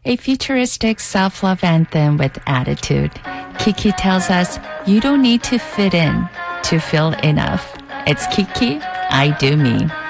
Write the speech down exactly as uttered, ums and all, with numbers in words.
A futuristic self-love anthem with attitude. Kiki tells us you don't need to fit in to feel enough. It's Kiki, I Do Me.